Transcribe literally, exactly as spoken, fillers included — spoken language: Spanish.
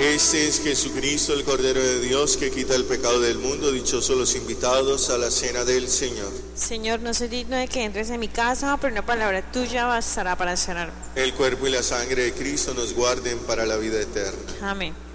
Este es Jesucristo, el Cordero de Dios, que quita el pecado del mundo. Dichosos los invitados a la cena del Señor. Señor, no soy digno de que entres en mi casa, pero una palabra tuya bastará para sanar. El cuerpo y la sangre de Cristo nos guarden para la vida eterna. Amén.